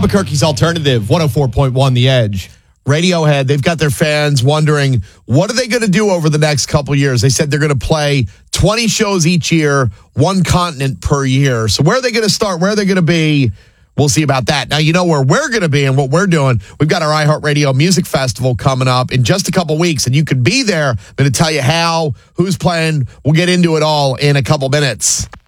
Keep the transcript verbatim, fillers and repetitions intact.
Albuquerque's Alternative, one oh four point one The Edge. Radiohead, they've got their fans wondering, what are they going to do over the next couple years? They said they're going to play twenty shows each year, one continent per year. So where are they going to start? Where are they going to be? We'll see about that. Now, you know where we're going to be and what we're doing. We've got our iHeartRadio Music Festival coming up in just a couple weeks, and you could be there. I'm going to tell you how, who's playing. We'll get into it all in a couple minutes.